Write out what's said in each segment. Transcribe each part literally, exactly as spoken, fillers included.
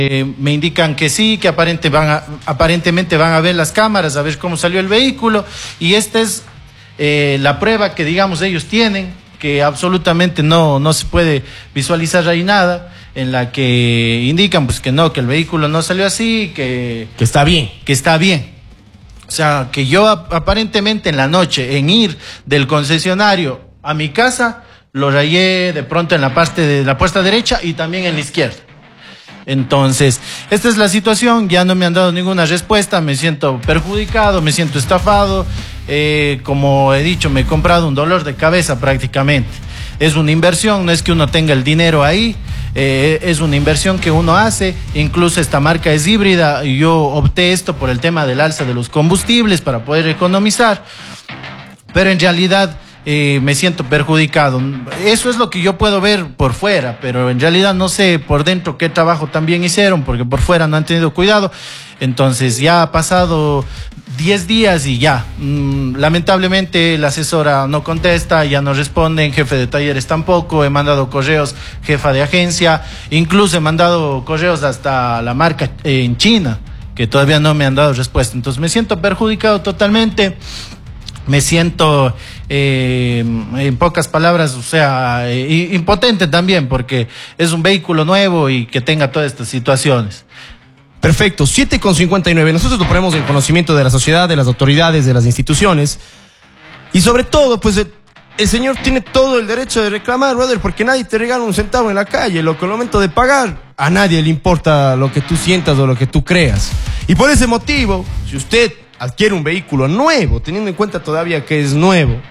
Eh, me indican que sí, que aparente van a, aparentemente van a ver las cámaras, a ver cómo salió el vehículo, y esta es eh, la prueba que, digamos, ellos tienen, que absolutamente no, no se puede visualizar ahí nada, en la que indican pues que no, que el vehículo no salió así, que, que está bien. Que está bien. O sea, que yo aparentemente en la noche, en ir del concesionario a mi casa, lo rayé de pronto en la parte de la puesta derecha y también en la izquierda. Entonces, esta es la situación, ya no me han dado ninguna respuesta, me siento perjudicado, me siento estafado, eh, como he dicho, me he comprado un dolor de cabeza prácticamente. Es una inversión, no es que uno tenga el dinero ahí, eh, es una inversión que uno hace, incluso esta marca es híbrida, y yo opté esto por el tema del alza de los combustibles para poder economizar, pero en realidad Eh, me siento perjudicado. Eso es lo que yo puedo ver por fuera, pero en realidad no sé por dentro qué trabajo también hicieron, porque por fuera no han tenido cuidado. Entonces ya ha pasado diez días y ya, mm, lamentablemente la asesora no contesta, ya no responden, jefe de talleres tampoco, he mandado correos, jefa de agencia, incluso he mandado correos hasta la marca eh, en China, que todavía no me han dado respuesta. Entonces me siento perjudicado totalmente. Me siento, eh, en pocas palabras, o sea, eh, impotente también, porque es un vehículo nuevo y que tenga todas estas situaciones. Perfecto, siete con cincuenta y nueve. Nosotros lo ponemos en conocimiento de la sociedad, de las autoridades, de las instituciones. Y sobre todo, pues, el, el señor tiene todo el derecho de reclamar, brother, porque nadie te regala un centavo en la calle. Lo que al momento de pagar, a nadie le importa lo que tú sientas o lo que tú creas. Y por ese motivo, si usted adquiere un vehículo nuevo, teniendo en cuenta todavía que es nuevo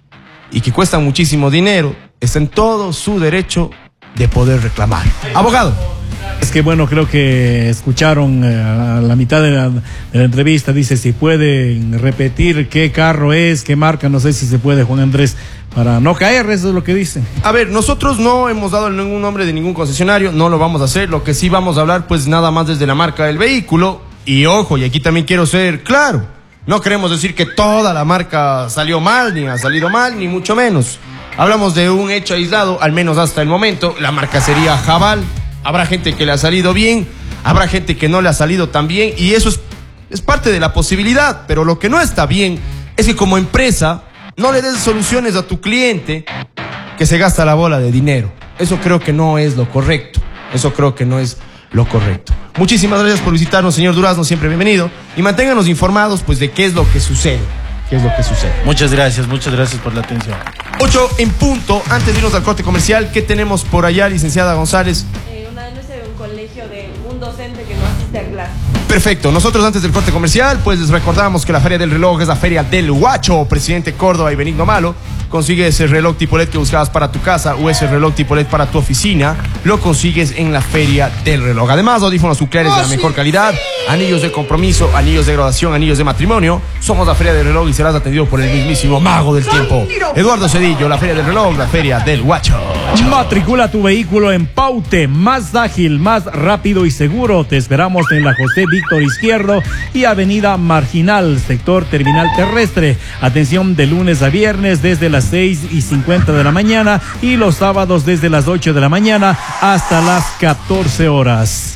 y que cuesta muchísimo dinero, está en todo su derecho de poder reclamar. Abogado. Es que bueno, creo que escucharon eh, a la mitad de la, de la entrevista, dice si pueden repetir qué carro es, qué marca, no sé si se puede, Juan Andrés, para no caer, eso es lo que dicen. A ver, nosotros no hemos dado ningún nombre de ningún concesionario, no lo vamos a hacer, lo que sí vamos a hablar pues nada más desde la marca del vehículo. Y ojo, y aquí también quiero ser claro, no queremos decir que toda la marca salió mal, ni ha salido mal, ni mucho menos. Hablamos de un hecho aislado, al menos hasta el momento, la marca sería Haval. Habrá gente que le ha salido bien, habrá gente que no le ha salido tan bien, y eso es, es parte de la posibilidad, pero lo que no está bien es que como empresa no le des soluciones a tu cliente que se gasta la bola de dinero. Eso creo que no es lo correcto, eso creo que no es lo correcto. Muchísimas gracias por visitarnos, señor Durazno, siempre bienvenido, y manténganos informados pues de qué es lo que sucede, qué es lo que sucede. Muchas gracias, muchas gracias por la atención. Ocho en punto, antes de irnos al corte comercial, ¿qué tenemos por allá, licenciada González? Eh, una denuncia de un colegio de un docente que no asiste a clase. Perfecto, nosotros antes del corte comercial, pues les recordamos que la Feria del Reloj es la Feria del Huacho, Presidente Córdoba y Benigno Malo. Consigue ese reloj tipo L E D que buscabas para tu casa o ese reloj tipo L E D para tu oficina, lo consigues en la Feria del Reloj. Además, audífonos nucleares de la mejor calidad, anillos de compromiso, anillos de graduación, anillos de matrimonio. Somos la Feria del Reloj y serás atendido por el mismísimo mago del tiempo, Eduardo Cedillo. La Feria del Reloj, la Feria del Huacho. Matricula tu vehículo en Paute, más ágil, más rápido y seguro. Te esperamos en la José Víctor Izquierdo y Avenida Marginal, sector Terminal Terrestre. Atención de lunes a viernes desde las seis y cincuenta de la mañana y los sábados desde las ocho de la mañana hasta las catorce horas.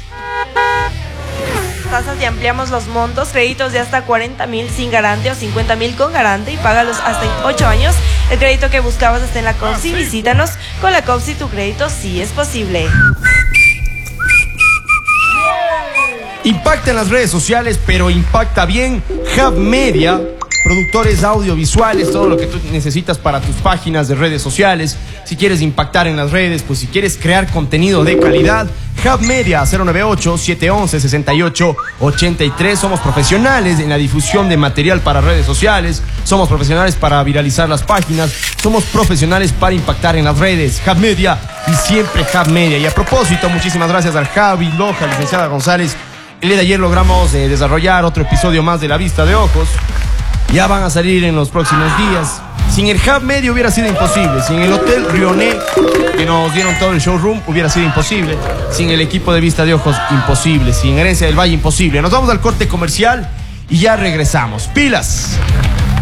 Tasas y ampliamos los montos, créditos de hasta cuarenta mil sin garante o cincuenta mil con garante y págalos hasta ocho años. El crédito que buscabas está en la Copsi. Visítanos con la Copsi, tu crédito sí es posible. Impacta en las redes sociales, pero impacta bien. Hub Media, productores audiovisuales, todo lo que tú necesitas para tus páginas de redes sociales. Si quieres impactar en las redes, pues si quieres crear contenido de calidad, Hub Media, cero nueve ocho, siete once, sesenta y ocho ochenta y tres. Somos profesionales en la difusión de material para redes sociales, somos profesionales para viralizar las páginas, somos profesionales para impactar en las redes. Hub Media y siempre Hub Media. Y a propósito, muchísimas gracias al Javi Loja, licenciada González. El día de ayer logramos eh, desarrollar otro episodio más de La Vista de Ojos. Ya van a salir en los próximos días. Sin el Hub Media hubiera sido imposible. Sin el Hotel Rioné, que nos dieron todo el showroom, hubiera sido imposible. Sin el equipo de Vista de Ojos, imposible. Sin Herencia del Valle, imposible. Nos vamos al corte comercial y ya regresamos. ¡Pilas!